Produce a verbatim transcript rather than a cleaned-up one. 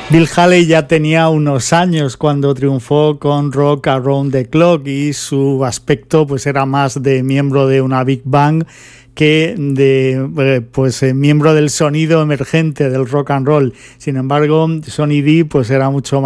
Bill Haley ya tenía unos años cuando triunfó con Rock Around the Clock y su aspecto pues era más de miembro de una big band que de pues eh, miembro del sonido emergente del rock and roll. Sin embargo, Sonny D pues era mucho más